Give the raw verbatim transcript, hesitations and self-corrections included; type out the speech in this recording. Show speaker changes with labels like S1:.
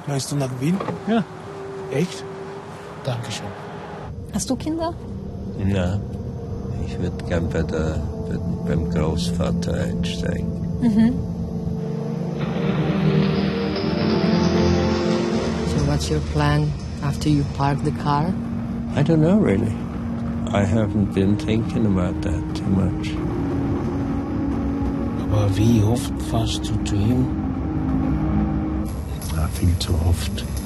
S1: Möchtest du nach Wien?
S2: Ja.
S1: Echt? Dankeschön.
S3: Hast du Kinder?
S4: Na, ich würde gern bei der, bei, beim Großvater einsteigen.
S3: Mhm.
S5: So what's your plan after you park the car?
S4: I don't know really. I haven't been thinking about that too much.
S1: Aber wie oft fährst du zu ihm?
S4: Ja, viel zu oft.